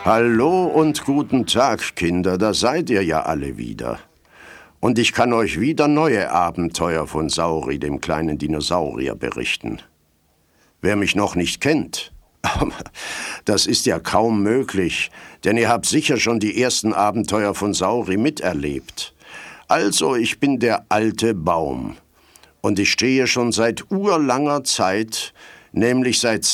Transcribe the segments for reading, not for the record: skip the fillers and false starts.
Hallo und guten Tag, Kinder, da seid ihr ja alle wieder. Und ich kann euch wieder neue Abenteuer von Sauri, dem kleinen Dinosaurier, berichten. Wer mich noch nicht kennt, das ist ja kaum möglich, denn ihr habt sicher schon die ersten Abenteuer von Sauri miterlebt. Also, ich bin der alte Baum. Und ich stehe schon seit urlanger Zeit, nämlich seit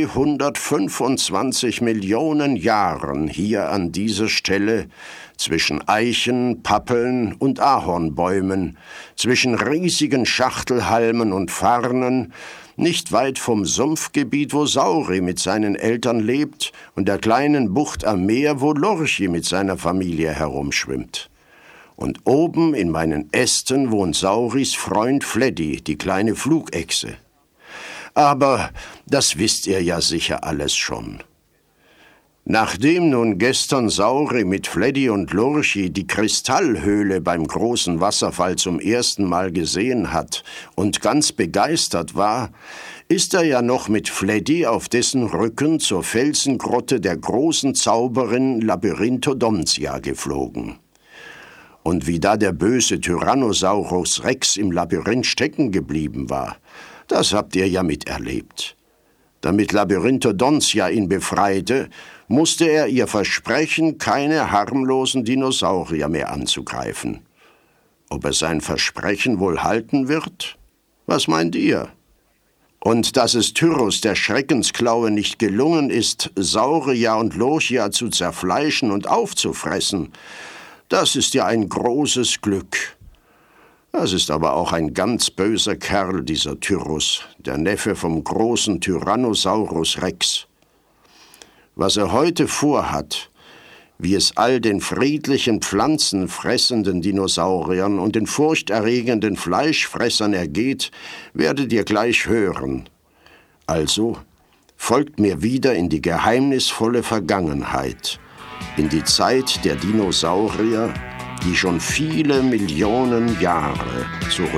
225 Millionen Jahren hier an dieser Stelle, zwischen Eichen, Pappeln und Ahornbäumen, zwischen riesigen Schachtelhalmen und Farnen, nicht weit vom Sumpfgebiet, wo Sauri mit seinen Eltern lebt, und der kleinen Bucht am Meer, wo Lorchi mit seiner Familie herumschwimmt. Und oben in meinen Ästen wohnt Sauris Freund Fleddy, die kleine Flugechse. Aber das wisst ihr ja sicher alles schon. Nachdem nun gestern Sauri mit Fleddy und Lorchi die Kristallhöhle beim großen Wasserfall zum ersten Mal gesehen hat und ganz begeistert war, ist er ja noch mit Fleddy auf dessen Rücken zur Felsengrotte der großen Zauberin Labyrinthodontia geflogen. Und wie da der böse Tyrannosaurus Rex im Labyrinth stecken geblieben war, das habt ihr ja miterlebt. Damit Labyrinthodontia ihn befreite, musste er ihr versprechen, keine harmlosen Dinosaurier mehr anzugreifen. Ob er sein Versprechen wohl halten wird? Was meint ihr? Und dass es Tyrrhus der Schreckensklaue nicht gelungen ist, Sauria und Lochia zu zerfleischen und aufzufressen, das ist ja ein großes Glück. Das ist aber auch ein ganz böser Kerl, dieser Tyrrhus, der Neffe vom großen Tyrannosaurus Rex. Was er heute vorhat, wie es all den friedlichen, pflanzenfressenden Dinosauriern und den furchterregenden Fleischfressern ergeht, werdet ihr gleich hören. Also folgt mir wieder in die geheimnisvolle Vergangenheit, in die Zeit der Dinosaurier, die schon viele Millionen Jahre zurückliegt.